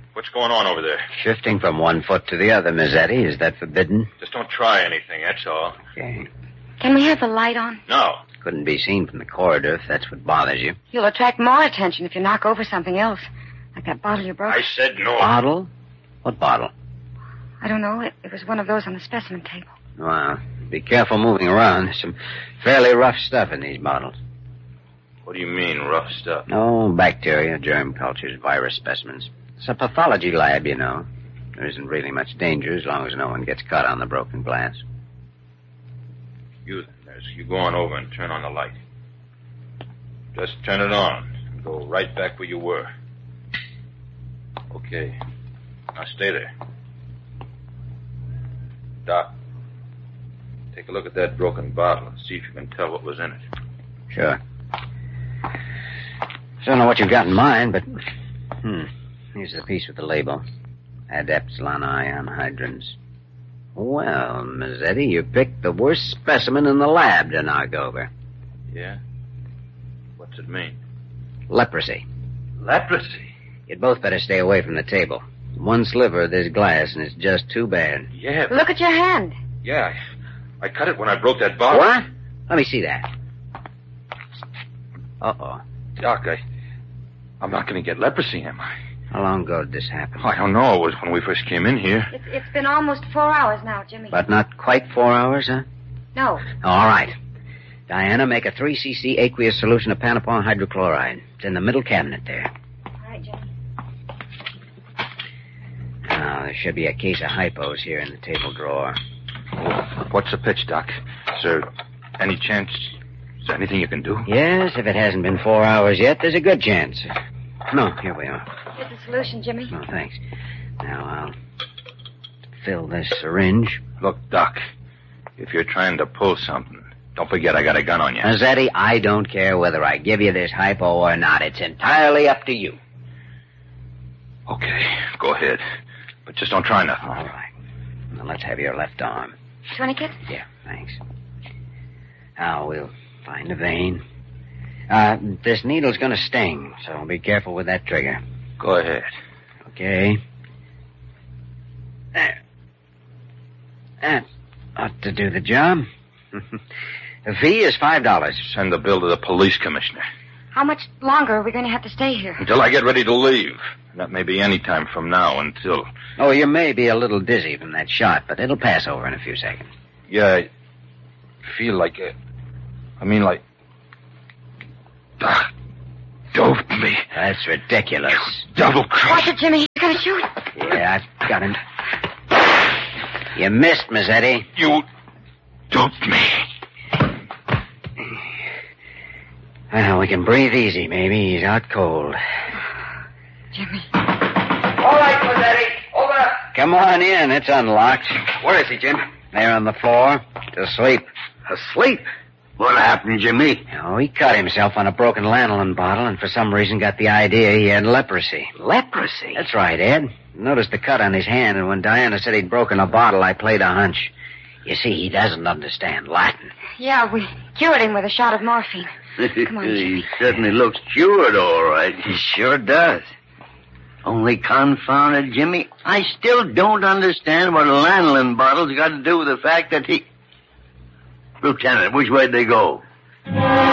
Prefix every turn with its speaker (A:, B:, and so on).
A: What's going on over there?
B: Shifting from one foot to the other, Mazzetti. Is that forbidden?
A: Just don't try anything, that's all.
B: Okay.
C: Can we have the light on?
A: No.
B: Couldn't be seen from the corridor if that's what bothers you.
C: You'll attract more attention if you knock over something else. Like that bottle you broke.
A: I said no.
B: Bottle? What bottle?
C: I don't know. It was one of those on the specimen table.
B: Well, be careful moving around. There's some fairly rough stuff in these bottles.
A: What do you mean, rough stuff?
B: No, bacteria, germ cultures, virus specimens. It's a pathology lab, you know. There isn't really much danger as long as no one gets caught on the broken glass.
A: You, nurse, you go on over and turn on the light. Just turn it on and go right back where you were. Okay. Now stay there. Doc, take a look at that broken bottle and see if you can tell what was in it.
B: Sure. Don't know what you've got in mind, but... Here's the piece with the label. Adepsilon ion hydrins. Well, Mazzetti, you picked the worst specimen in the lab to knock over.
A: Yeah? What's it mean?
B: Leprosy.
A: Leprosy?
B: You'd both better stay away from the table. One sliver of this glass, and it's just too bad.
A: Yeah.
C: Look at your hand.
A: Yeah, I cut it when I broke that bottle.
B: What? Let me see that. Uh-oh.
A: Doc, I'm not going to get leprosy, am I?
B: How long ago did this happen?
A: I don't know. It was when we first came in here.
C: It's been almost 4 hours now, Jimmy.
B: But not quite 4 hours, huh?
C: No.
B: All right. Diana, make a 3 cc aqueous solution of Panapon hydrochloride. It's in the middle cabinet there.
C: All right, Jimmy.
B: Now, there should be a case of hypos here in the table drawer.
A: What's the pitch, Doc? Is there any chance... Is there anything you can do?
B: Yes, if it hasn't been 4 hours yet, there's a good chance. No, here we are.
C: Here's the solution, Jimmy.
B: No, thanks. Now, I'll fill this syringe.
A: Look, Doc, if you're trying to pull something, don't forget I got a gun on you.
B: Mazzetti, I don't care whether I give you this hypo or not. It's entirely up to you.
A: Okay, go ahead. But just don't try nothing.
B: All right. Now, let's have your left arm.
C: Tourniquet?
B: Yeah, thanks. Now, we'll find a vein. This needle's going to sting, so be careful with that trigger.
A: Go ahead.
B: Okay. There. That ought to do the job. The fee is $5.
A: Send the bill to the police commissioner.
C: How much longer are we going to have to stay here?
A: Until I get ready to leave. That may be any time from now until...
B: Oh, you may be a little dizzy from that shot, but it'll pass over in a few seconds.
A: Yeah, I feel like... like... Doped me.
B: That's ridiculous.
A: Double cross.
C: Watch it, Jimmy. You're going to shoot.
B: Yeah, I've got him. You missed, Mazzetti.
A: You doped me.
B: Well, we can breathe easy, maybe. He's out cold.
C: Jimmy.
B: All right, Mazzetti. Over. Come on in. It's unlocked.
D: Where is he, Jim?
B: There on the floor. Asleep.
D: Asleep? What happened, Jimmy?
B: Oh, he cut himself on a broken lanolin bottle and for some reason got the idea he had leprosy.
D: Leprosy?
B: That's right, Ed. Noticed the cut on his hand, and when Diana said he'd broken a bottle, I played a hunch. You see, he doesn't understand Latin.
C: Yeah, we cured him with a shot of morphine. Come on, Jimmy.
D: He certainly looks cured, all right.
B: He sure does.
D: Only confounded, Jimmy, I still don't understand what lanolin bottles got to do with the fact that he... Lieutenant, which way'd they go?